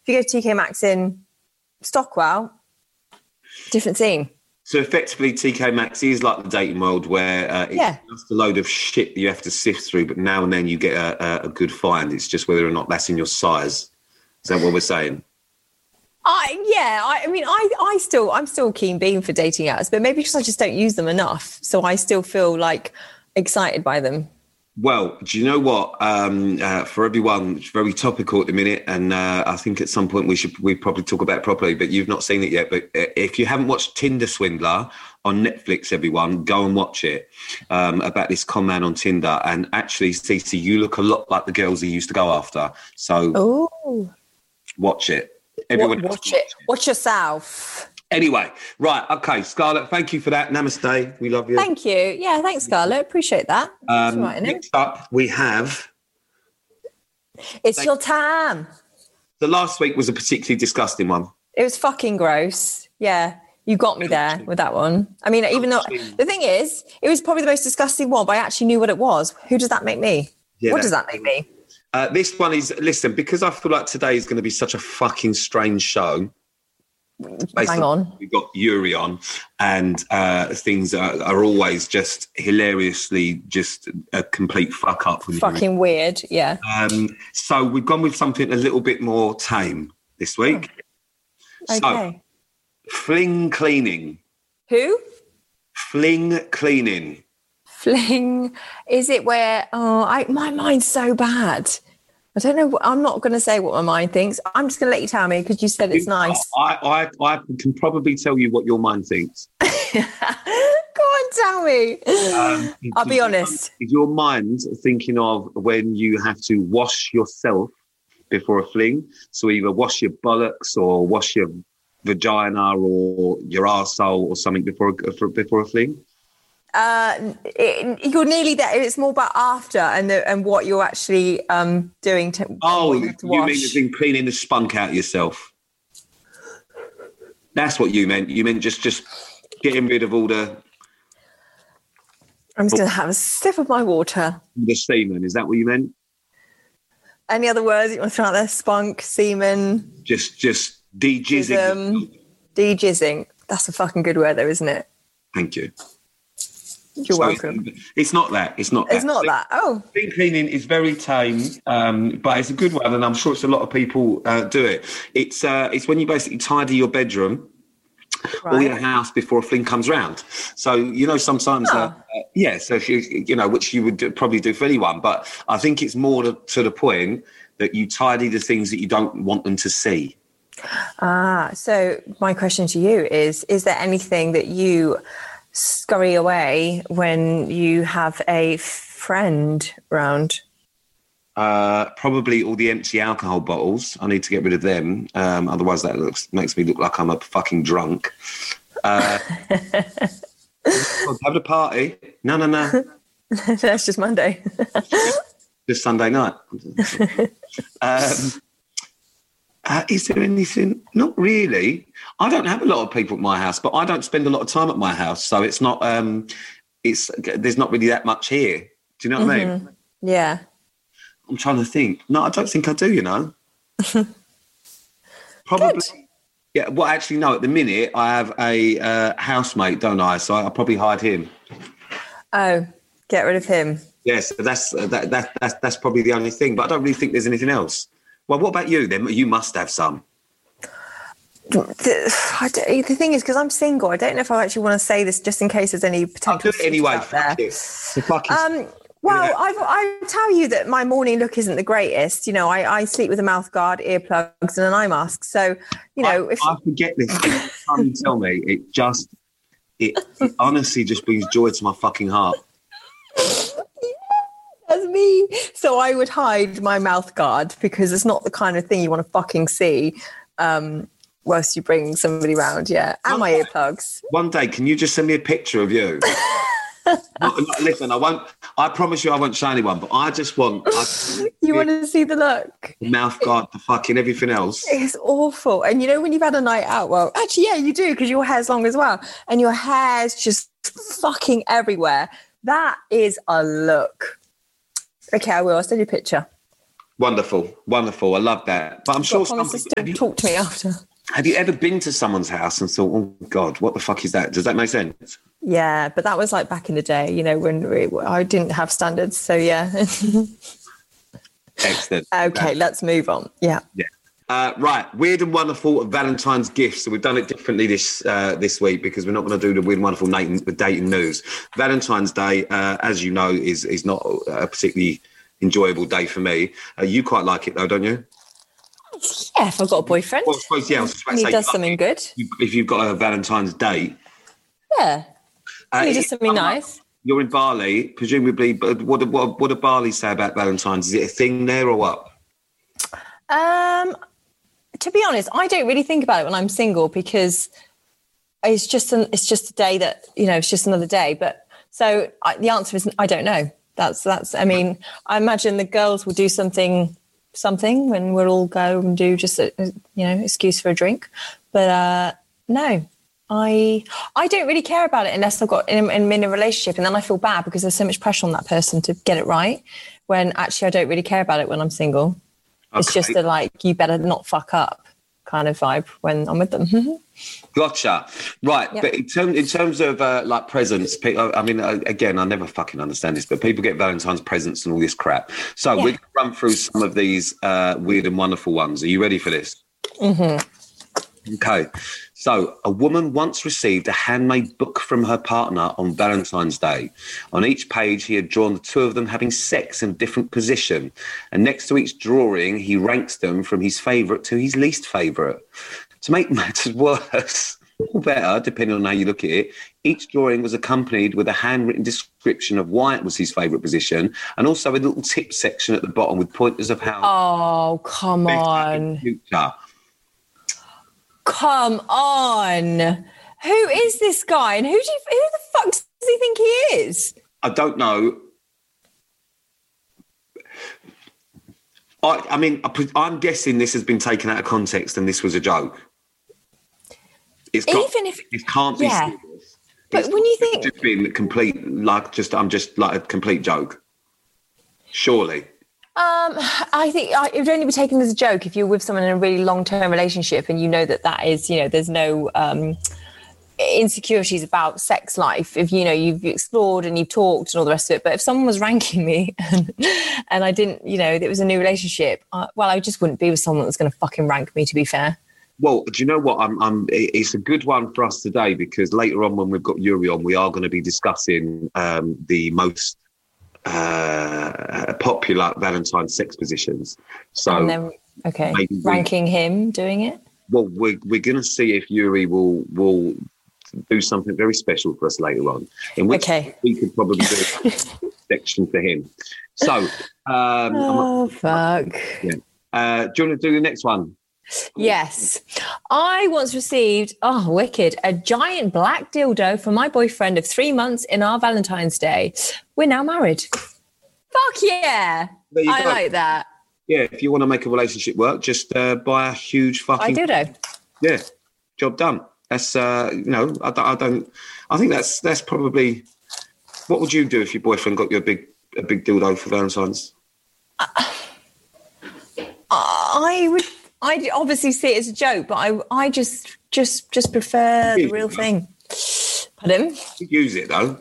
If you go to TK Maxx in Stockwell, different scene. So effectively, TK Maxx is like the dating world where it's just a load of shit that you have to sift through, but now and then you get a good find. It's just whether or not that's in your size. Is that what we're saying? I'm still keen being for dating apps, but maybe because I just don't use them enough. So I still feel like excited by them. Well, do you know what? For everyone, it's very topical at the minute, and I think at some point we probably talk about it properly. But you've not seen it yet. But if you haven't watched Tinder Swindler on Netflix, everyone go and watch it. About this con man on Tinder, and actually, Stacey, you look a lot like the girls he used to go after. So, watch it. Everyone, watch it. Watch yourself. Anyway, right, okay, Scarlett, thank you for that. Namaste, we love you. Thank you. Yeah, thanks, Scarlett. Appreciate that. Next up, we have... It's your time. The last week was a particularly disgusting one. It was fucking gross. Yeah, you got me there with that one. I mean, even though... The thing is, it was probably the most disgusting one, but I actually knew what it was. Who does that make me? Yeah, what does that make me? This one is... Listen, because I feel like today is going to be such a fucking strange show... Basically, hang on. We've got Yuri on, and things are always just hilariously just a complete fuck up. Fucking weird, yeah. So we've gone with something a little bit more tame this week. Okay. So, fling cleaning. Who? Fling cleaning. Fling. Is it where? My mind's so bad. I don't know. I'm not going to say what my mind thinks. I'm just going to let you tell me because you said it's nice. I can probably tell you what your mind thinks. Go on, tell me. I'll be honest. Is your mind thinking of when you have to wash yourself before a fling? So either wash your bollocks or wash your vagina or your arsehole or something before a fling? You're nearly there. It's more about after and what you're actually doing to. You mean as in cleaning the spunk out yourself? That's what you meant. You meant just getting rid of all the. I'm just going to have a sip of my water. The semen, is that what you meant? Any other words you want to throw out there? Spunk, semen. Just de-jizzing. De-jizzing. That's a fucking good word, though, isn't it? Thank you. You're welcome. It's not that. It's not that. Oh. Fling cleaning is very tame, but it's a good one, and I'm sure it's a lot of people do it. It's when you basically tidy your bedroom or your house before a fling comes round. So, sometimes, so if you, which you would probably do for anyone, but I think it's more to the point that you tidy the things that you don't want them to see. So my question to you is there anything that you scurry away when you have a friend round? Probably all the empty alcohol bottles. I need to get rid of them. Otherwise that makes me look like I'm a fucking drunk. Have a party. No. That's just Monday. Just Sunday night. Is there anything? Not really. I don't have a lot of people at my house, but I don't spend a lot of time at my house, so it's not. There's not really that much here. Do you know what I mean? Yeah. I'm trying to think. No, I don't think I do. Probably. Good. Yeah. Well, actually, no. At the minute, I have a housemate, don't I? So I'll probably hide him. Oh, get rid of him. Yes, that's probably the only thing. But I don't really think there's anything else. Well, what about you then? You must have some. The thing is, because I'm single, I don't know if I actually want to say this just in case there's any potential. I'll do it anyway. Well, I tell you that my morning look isn't the greatest. I sleep with a mouth guard, earplugs, and an eye mask. So, I forget this. Every time you tell me, it honestly just brings joy to my fucking heart. That's me. So I would hide my mouth guard because it's not the kind of thing you want to fucking see whilst you bring somebody round. Yeah, and my earplugs. One day, can you just send me a picture of you? Listen, I won't. I promise you, I won't show anyone. But I just want. You want to see the look? The mouth guard, the fucking everything else. It's awful. And when you've had a night out, well, actually, yeah, you do because your hair's long as well, and your hair's just fucking everywhere. That is a look. Okay, I will. I'll send you a picture. Wonderful. I love that. But I'm sure Promise to still talk to me after. Have you ever been to someone's house and thought, oh God, what the fuck is that? Does that make sense? Yeah, but that was like back in the day, you know, when I didn't have standards. So yeah. Excellent. Okay, let's move on. Yeah. Right, weird and wonderful Valentine's gifts. So we've done it differently this week because we're not going to do the weird and wonderful dating news. Valentine's Day, as you know, is not a particularly enjoyable day for me. You quite like it though, don't you? Yeah, if I've got a boyfriend. Well, I suppose, yeah, I was just about to he say, does something good. If you've got a Valentine's date. Yeah. He does something nice. You're in Bali, presumably, but what do Bali say about Valentine's? Is it a thing there or what? To be honest, I don't really think about it when I'm single because it's just a day that, you know, it's just another day. But so the answer is I don't know. That's. I mean, I imagine the girls will do something when we'll all go and do just a excuse for a drink. But no, I don't really care about it unless I've got in a relationship, and then I feel bad because there's so much pressure on that person to get it right. When actually I don't really care about it when I'm single. Okay. It's just you better not fuck up kind of vibe when I'm with them. Gotcha. Right. Yep. But in terms of like presents, I mean, again, I never fucking understand this, but people get Valentine's presents and all this crap. So we're going to run through some of these weird and wonderful ones. Are you ready for this? Mm-hmm. Okay. So a woman once received a handmade book from her partner on Valentine's Day. On each page, he had drawn the two of them having sex in a different position. And next to each drawing, he ranks them from his favourite to his least favourite. To make matters worse, or better, depending on how you look at it, each drawing was accompanied with a handwritten description of why it was his favourite position, and also a little tip section at the bottom with pointers of how... Oh, come on. Come on. Who is this guy? And who the fuck does he think he is? I don't know. I mean, I'm guessing this has been taken out of context and this was a joke. It can't be serious. But when you think... It's been complete, I'm just like a complete joke. Surely. I think it would only be taken as a joke if you're with someone in a really long-term relationship and you know that is, you know, there's no insecurities about sex life. If, you know, you've explored and you've talked and all the rest of it. But if someone was ranking me and I didn't, you know, it was a new relationship, I just wouldn't be with someone that's going to fucking rank me, to be fair. Well, do you know what? It's a good one for us today because later on when we've got Yuri on, we are going to be discussing the most popular Valentine's sex positions. So, and then, ranking him doing it. Well, we're going to see if Yuri will do something very special for us later on. In which we could probably do a section for him. So, fuck. Yeah. Do you want to do the next one? Yes. I once received, wicked, a giant black dildo from my boyfriend of 3 months in our Valentine's Day. We're now married. Fuck yeah. I like that. Yeah, if you want to make a relationship work, just buy a huge fucking... dildo. Yeah, job done. That's, I think that's probably... What would you do if your boyfriend got you a big dildo for Valentine's? I'd obviously see it as a joke, but I just prefer the real thing. Pardon? You use it though.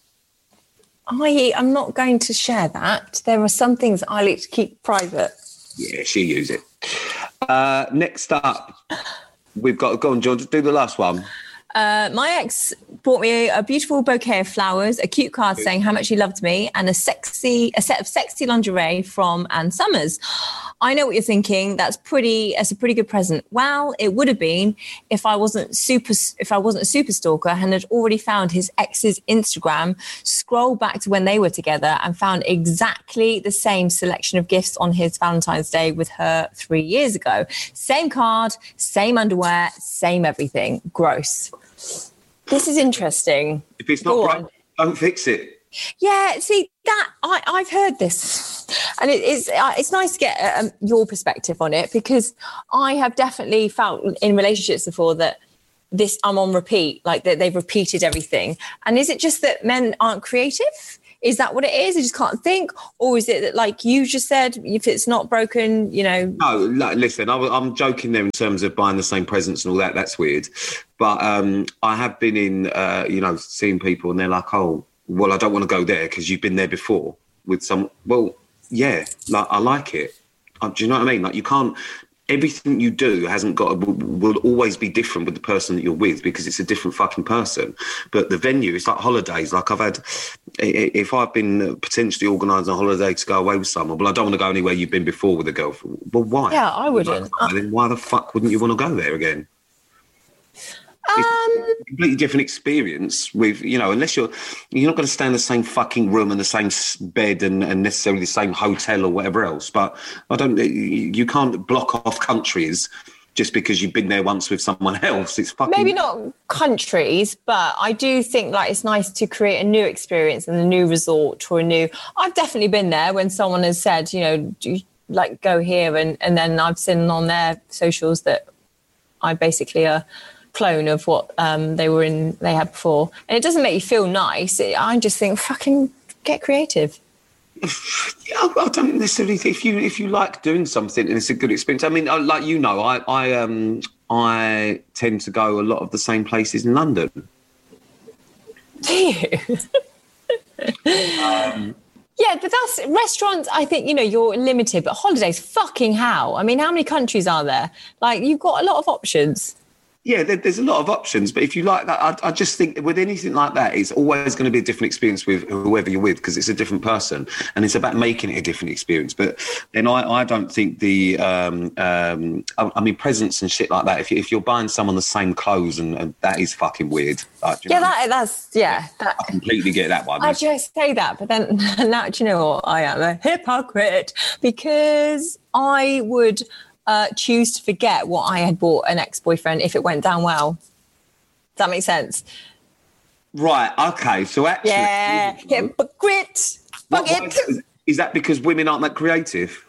I'm not going to share that. There are some things I like to keep private. Yeah, she use it. Next up, we've got, go on, John, do the last one. My ex bought me a beautiful bouquet of flowers, a cute card saying how much he loved me, and a set of sexy lingerie from Ann Summers. I know what you're thinking. That's a pretty good present. Well, it would have been if I wasn't a super stalker and had already found his ex's Instagram, scrolled back to when they were together and found exactly the same selection of gifts on his Valentine's Day with her 3 years ago. Same card, same underwear, same everything. Gross. This is interesting. If it's not right, don't fix it. Yeah, see that I've heard this, and it's nice to get your perspective on it because I have definitely felt in relationships before that I'm on repeat, like that they've repeated everything. And is it just that men aren't creative? Is that what it is? I just can't think. Or is it that, like you just said, if it's not broken, you know? No, like, listen, I'm joking there in terms of buying the same presents and all that. That's weird. But I have been in, seeing people and they're like, oh, well, I don't want to go there because you've been there before with some. Well, yeah, like, I like it. Do you know what I mean? Like, you can't. Everything you do will always be different with the person that you're with because it's a different fucking person. But the venue, it's like holidays. Like if I've been potentially organising a holiday to go away with someone, well, I don't want to go anywhere you've been before with a girlfriend. Well, why? Yeah, I wouldn't. Then why the fuck wouldn't you want to go there again? It's a completely different experience with, unless you're not going to stay in the same fucking room and the same bed and necessarily the same hotel or whatever else. But you can't block off countries just because you've been there once with someone else. It's fucking... Maybe not countries, but I do think like it's nice to create a new experience and a new resort or I've definitely been there when someone has said, do you like go here? And then I've seen on their socials that I basically clone of what they had before, and it doesn't make you feel nice. I just think fucking get creative. I don't necessarily think if you like doing something and it's a good experience. I mean, like I tend to go a lot of the same places in London. Do you? Yeah, but that's restaurants. I think you're limited, but holidays, fucking hell. I mean, how many countries are there? Like, you've got a lot of options. Yeah, there's a lot of options, but if you like that, I just think with anything like that, it's always going to be a different experience with whoever you're with because it's a different person and it's about making it a different experience. But then I don't think presents and shit like that, if you're buying someone the same clothes and that is fucking weird. Like, I completely get that one. I just say that, but then now, do you know what? I am a hypocrite because I would... choose to forget what I had bought an ex-boyfriend if it went down well. Does that make sense? Right, okay. So actually... Yeah, hypocrite. Fuck it. Is that because women aren't that creative?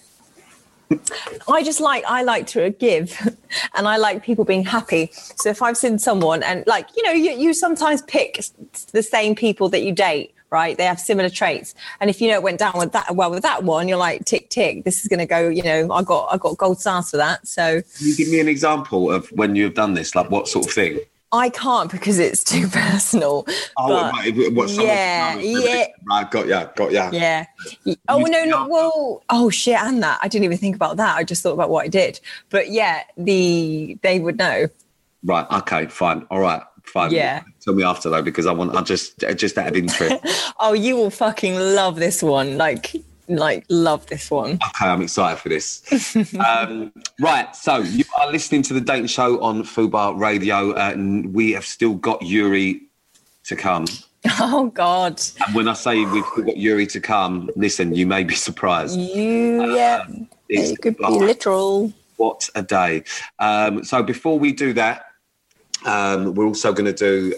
I like to give and I like people being happy. So if I've seen someone and you sometimes pick the same people that you date, right? They have similar traits. And if it went down with that one, you're like, tick, tick, this is going to go, I got gold stars for that. So can you give me an example of when you've done this? Like what sort of thing? I can't because it's too personal. Oh, right. Right, got ya. Yeah. Oh, no. Well, oh, shit, and that. I didn't even think about that. I just thought about what I did. But yeah, they would know. Right, okay, fine. All right. Fine. Yeah. Tell me after though, because I just out of interest. Oh, you will fucking love this one. Like love this one. Okay, I'm excited for this. Right, so you are listening to the Dating Show on Fubar Radio, and we have still got Yuri to come. Oh God! And when I say we've still got Yuri to come, listen, you may be surprised. It could be literal. What a day! So before we do that. We're also going to do,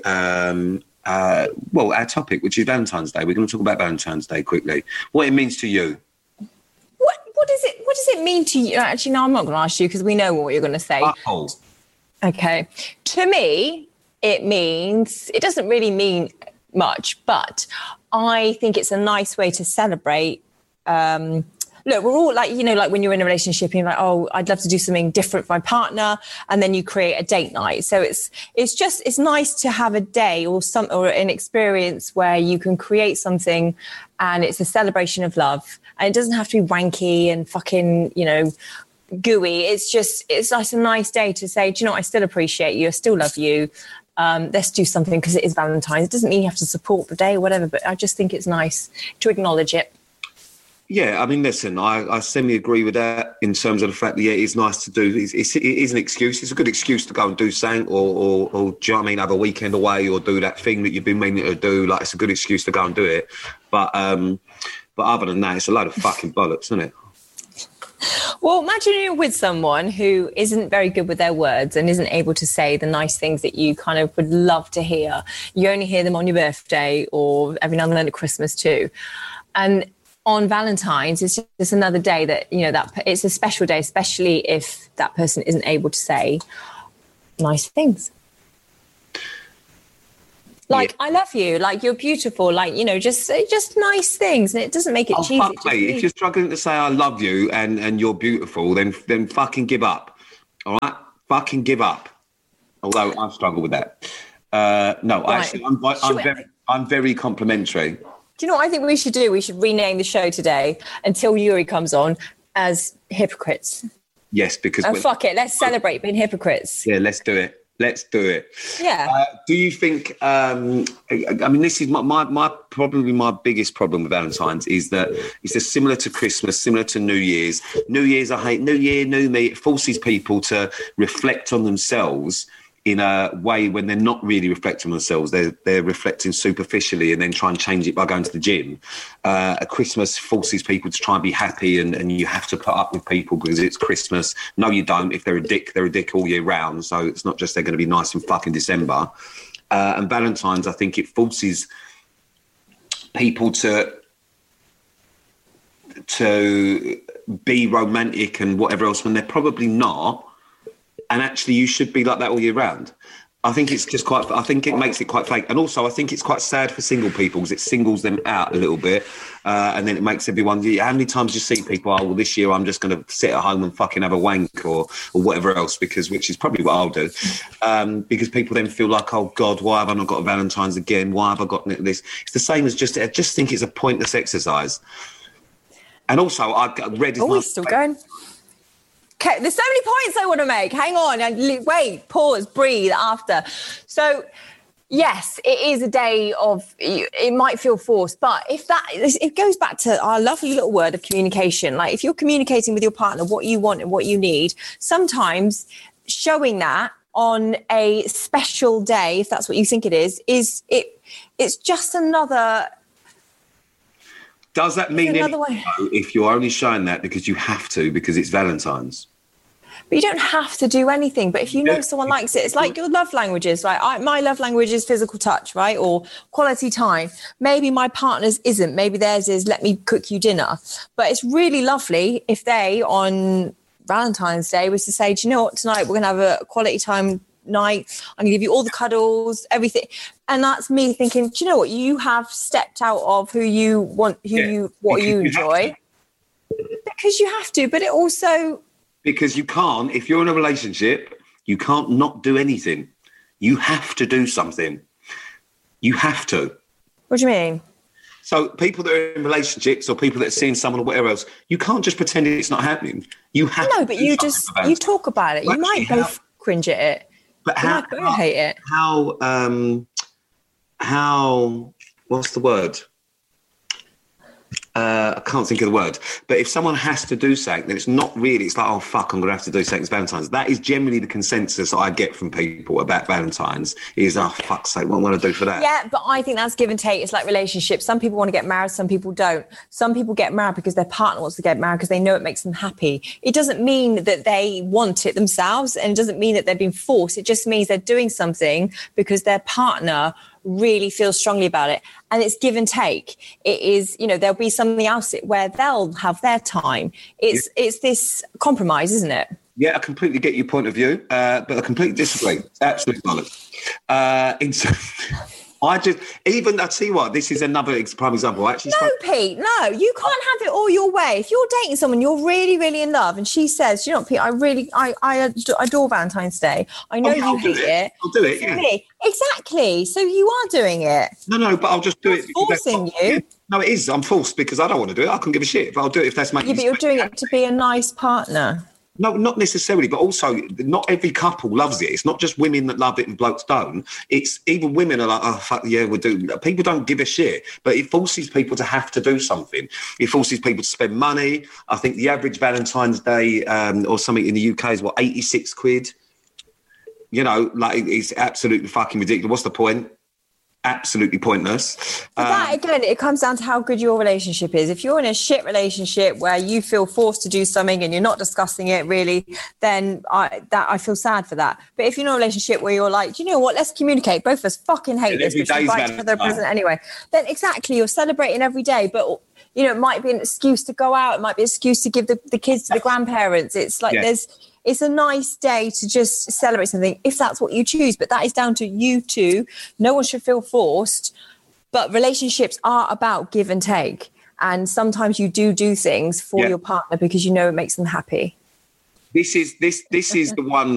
our topic, which is Valentine's Day. We're going to talk about Valentine's Day quickly. What it means to you. What does it mean to you? Actually, no, I'm not going to ask you because we know what you're going to say. Oh. Okay. To me, it doesn't really mean much, but I think it's a nice way to celebrate. Look, we're all like when you're in a relationship, you're like, oh, I'd love to do something different for my partner. And then you create a date night. So it's nice to have a day or an experience where you can create something and it's a celebration of love. And it doesn't have to be wanky and fucking, gooey. It's like a nice day to say, do you know what? I still appreciate you. I still love you. Let's do something because it is Valentine's. It doesn't mean you have to support the day or whatever, but I just think it's nice to acknowledge it. Yeah, I mean, listen, I semi-agree with that in terms of the fact that, yeah, it's nice to do. It is an excuse. It's a good excuse to go and do something or do you know what I mean, have a weekend away or do that thing that you've been meaning to do. Like, it's a good excuse to go and do it. But other than that, it's a load of fucking bollocks, isn't it? Well, imagine you're with someone who isn't very good with their words and isn't able to say the nice things that you kind of would love to hear. You only hear them on your birthday or every now and then at Christmas too. And on Valentine's, it's just another day that, that it's a special day, especially if that person isn't able to say nice things. Like, I love you, like, you're beautiful, like, you know, just nice things, and it doesn't make it cheesy. Fuck me. If you're struggling to say I love you and you're beautiful, then fucking give up. All right? Fucking give up. Although I struggle with that. No, right. Actually, I'm very complimentary. Do you know what I think we should do? We should rename the show today until Yuri comes on as Hypocrites. Yes, because... fuck it. Let's celebrate being hypocrites. Yeah, let's do it. Let's do it. Yeah. Do you think? I mean, this is my probably my biggest problem with Valentine's is that it's just similar to Christmas, similar to New Year's. New Year's, I hate. New Year, new me. It forces people to reflect on themselves in a way when they're not really reflecting on themselves. They're reflecting superficially and then try and change it by going to the gym. A Christmas forces people to try and be happy, and you have to put up with people because it's Christmas. No, you don't. If they're a dick all year round. So it's not just they're going to be nice in fucking December. And Valentine's, I think it forces people to be romantic and whatever else when they're probably not. And actually, you should be like that all year round. I think it's just I think it makes it quite fake. And also, I think it's quite sad for single people because it singles them out a little bit. And then it makes everyone... How many times do you see people, oh, well, this year I'm just going to sit at home and fucking have a wank or whatever else, which is probably what I'll do. Because people then feel like, oh, God, why have I not got a Valentine's again? Why have I got this? It's the same as I just think it's a pointless exercise. And also, I read... Oh, we're still going... Okay, there's so many points I want to make. Hang on, wait, pause, breathe after. So, yes, it is a day of, it might feel forced, but it goes back to our lovely little word of communication. Like, if you're communicating with your partner what you want and what you need, sometimes showing that on a special day, if that's what you think it is it's just another... Does that mean if you're only showing that because you have to, because it's Valentine's? But you don't have to do anything. But if you know someone likes it, it's like your love languages. Like my love language is physical touch, right? Or quality time. Maybe my partner's isn't. Maybe theirs is let me cook you dinner. But it's really lovely if they, on Valentine's Day, was to say, do you know what, tonight we're going to have a quality time night. I'm going to give you all the cuddles, everything. And that's me thinking, do you know what? You have stepped out of who you want, you enjoy. Because you have to, but it also... Because you can't, if you're in a relationship, you can't not do anything. You have to do something. You have to. What do you mean? So people that are in relationships or people that are seeing someone or whatever else, you can't just pretend it's not happening. You have to. No, but you talk about it. You might both cringe at it. But you might both hate it. How, what's the word? I can't think of the word, but if someone has to do something, then it's not really, it's like, oh, fuck, I'm going to have to do something. It's Valentine's. That is generally the consensus I get from people about Valentine's is, oh, fuck's sake, what am I going to do for that? Yeah, but I think that's give and take. It's like relationships. Some people want to get married, some people don't. Some people get married because their partner wants to get married because they know it makes them happy. It doesn't mean that they want it themselves, and it doesn't mean that they're being forced. It just means they're doing something because their partner really feels strongly about it, and it's give and take. It is, there'll be something else where they'll have their time. It's this compromise, isn't it? Yeah, I completely get your point of view, but I completely disagree. Absolutely bollocks. I tell you what, this is another prime example. Pete, no, you can't have it all your way. If you're dating someone, you're really, really in love, and she says, you know what, Pete, I adore Valentine's Day. I know you hate it. I'll do it, yeah. Me. Exactly. So you are doing it. No, but I'll just do it. Forcing you. Yeah. No, it is. I'm forced because I don't want to do it. I couldn't give a shit, but I'll do it if that's making... Yeah, but you're doing it to be a nice partner. No, not necessarily, but also not every couple loves it. It's not just women that love it and blokes don't. It's even women are like, oh, fuck, yeah, we'll do. People don't give a shit, but it forces people to have to do something. It forces people to spend money. I think the average Valentine's Day or something in the UK is, 86 quid? It's absolutely fucking ridiculous. What's the point? Absolutely pointless. But that, again, it comes down to how good your relationship is. If you're in a shit relationship where you feel forced to do something and you're not discussing it really, then I feel sad for that. But if you're in a relationship where you're like, do you know what, let's communicate. Both of us fucking hate this, but invite each other a present anyway. Then exactly, you're celebrating every day. But you know, it might be an excuse to go out. It might be an excuse to give the kids to the grandparents. It's like it's a nice day to just celebrate something if that's what you choose. But that is down to you two. No one should feel forced. But relationships are about give and take. And sometimes you do things for your partner because you know it makes them happy. This is the one